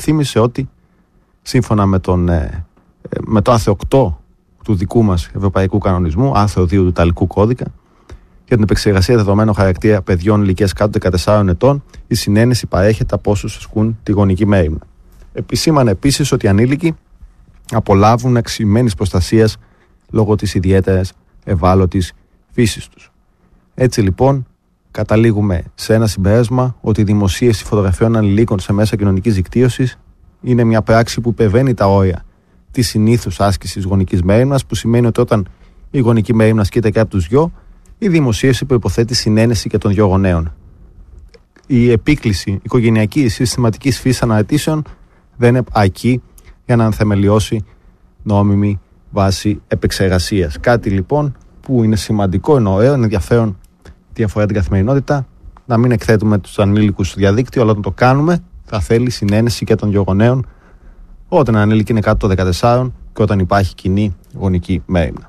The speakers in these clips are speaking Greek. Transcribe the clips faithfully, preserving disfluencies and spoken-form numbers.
θύμισε ότι σύμφωνα με, τον, με το άρθρο οκτώ του δικού μας Ευρωπαϊκού Κανονισμού, άρθρο δύο του Ιταλικού Κώδικα, για την επεξεργασία δεδομένων χαρακτήρα παιδιών ηλικίας κάτω δεκατεσσάρων ετών, η συνένεση παρέχεται από όσους ασκούν τη γονική μέριμνα. Επισήμανε επίσης ότι οι ανήλικοι απολαύουν αυξημένης προστασίας λόγω της ιδιαίτερης ευάλωτης φύσης τους. Έτσι λοιπόν, καταλήγουμε σε ένα συμπέρασμα ότι η δημοσίευση φωτογραφιών ανηλίκων σε μέσα κοινωνικής δικτύωσης είναι μια πράξη που υπερβαίνει τα όρια της συνήθους άσκησης γονικής μέριμνας, που σημαίνει ότι όταν η γονική μέριμνα ασκείται και από τους δυο, η δημοσίευση προϋποθέτει συνένεση και των δυο γονέων. Η επίκληση οικογενειακής συστηματικής φύσης αναρτήσεων δεν είναι αρκεί για να θεμελιώσει νόμιμη βάση επεξεργασίας. Κάτι λοιπόν που είναι σημαντικό, είναι ωραίο, είναι ενδιαφέρον, διαφορά την καθημερινότητα, να μην εκθέτουμε τους ανήλικους στο διαδίκτυο, αλλά όταν το κάνουμε θα θέλει συνένεση και των δυο γονέων, όταν ένα ανήλικο είναι κάτω των δεκατεσσάρων και όταν υπάρχει κοινή γονική μέριμνα.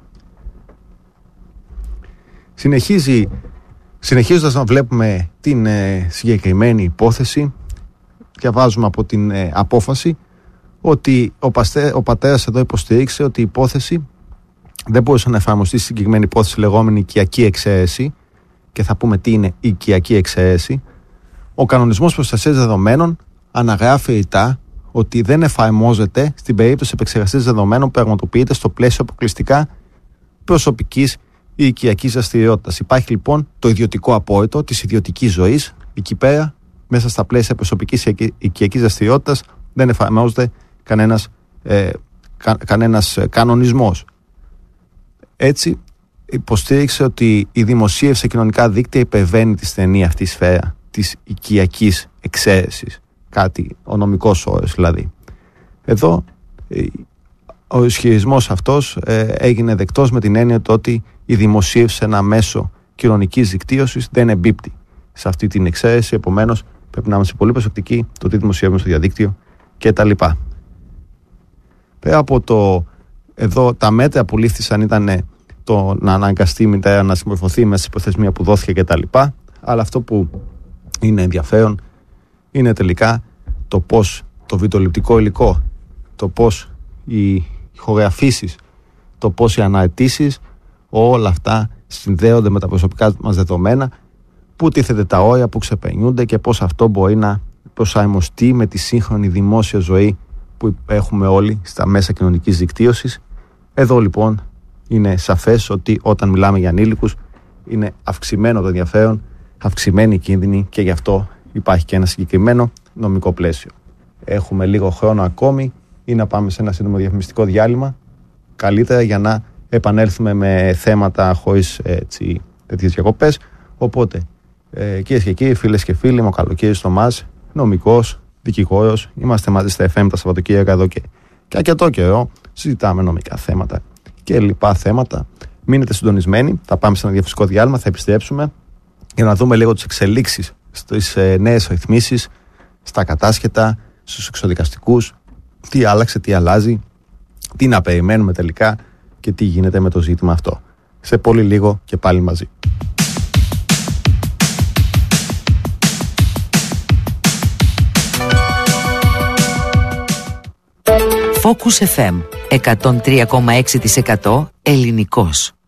Συνεχίζει, συνεχίζοντας να βλέπουμε την ε, συγκεκριμένη υπόθεση, διαβάζουμε από την ε, απόφαση ότι ο, παστέ, ο πατέρας εδώ υποστήριξε ότι η υπόθεση δεν μπορούσε να εφαρμοστεί στη συγκεκριμένη υπόθεση λεγόμενη οικιακή εξαίρεση, και θα πούμε τι είναι η οικιακή εξαίρεση. Ο κανονισμός προστασίας δεδομένων αναγράφει ρητά ότι δεν εφαρμόζεται στην περίπτωση επεξεργασίας δεδομένων που πραγματοποιείται στο πλαίσιο αποκλειστικά προσωπικής ή οικιακής δραστηριότητας. Υπάρχει λοιπόν το ιδιωτικό απόρριτο της ιδιωτικής ζωής. Εκεί πέρα, μέσα στα πλαίσια προσωπικής ή οικιακής δραστηριότητας, δεν εφαρμόζεται κανένας, ε, κα, κανένας κανονισμός. Έτσι, υποστήριξε ότι η δημοσίευση σε κοινωνικά δίκτυα υπερβαίνει τη στενή αυτή σφαίρα της οικιακής εξαίρεσης. Κάτι, ο νομικός όρος δηλαδή. Εδώ ο ισχυρισμός αυτός ε, έγινε δεκτός με την έννοια ότι η δημοσίευση σε ένα μέσο κοινωνικής δικτύωσης δεν εμπίπτει σε αυτή την εξαίρεση, επομένως πρέπει να είμαστε πολύ προσεκτικοί το τι δημοσιεύουμε στο διαδίκτυο κτλ. Πέρα από το εδώ τα μέτρα που λήφθησαν ήταν το να αναγκαστεί η μητέρα να συμμορφωθεί μέσα στη προθεσμία που δόθηκε κτλ. Αλλά αυτό που είναι ενδιαφέρον είναι τελικά το πώς το βιντεοληπτικό υλικό, το πώς οι ηχογραφήσεις, το πώς οι αναρτήσεις, όλα αυτά συνδέονται με τα προσωπικά μας δεδομένα, που τίθεται τα όρια που ξεπερνιούνται και πώς αυτό μπορεί να προσαρμοστεί με τη σύγχρονη δημόσια ζωή που έχουμε όλοι στα μέσα κοινωνικής δικτύωσης. Εδώ λοιπόν είναι σαφές ότι όταν μιλάμε για ανήλικους είναι αυξημένο το ενδιαφέρον, αυξημένη η κίνδυνη, και γι' αυτό υπάρχει και ένα συγκεκριμένο νομικό πλαίσιο. Έχουμε λίγο χρόνο ακόμη ή να πάμε σε ένα σύντομο διαφημιστικό διάλειμμα, καλύτερα, για να επανέλθουμε με θέματα χωρίς έτσι, τέτοιες διακοπές. Οπότε, ε, κυρίες και κύριοι, φίλες και φίλοι, είμαι ο Καλοκαίρης Θωμάς, νομικός, δικηγόρος. Είμαστε μαζί στα εφ εμ τα Σαββατοκύριακα εδώ και, και αρκετό καιρό. Συζητάμε νομικά θέματα και λοιπά θέματα. Μείνετε συντονισμένοι, θα πάμε σε ένα διαφημιστικό διάλειμμα, θα επιστρέψουμε για να δούμε λίγο τις εξελίξεις στις ε, νέες ρυθμίσεις, στα κατάσχετα, στους εξοδικαστικούς, τι άλλαξε, τι αλλάζει, τι να περιμένουμε τελικά και τι γίνεται με το ζήτημα αυτό. Σε πολύ λίγο και πάλι μαζί. Focus εφ εμ εκατόν τρία κόμμα έξι τοις εκατό ελληνικός.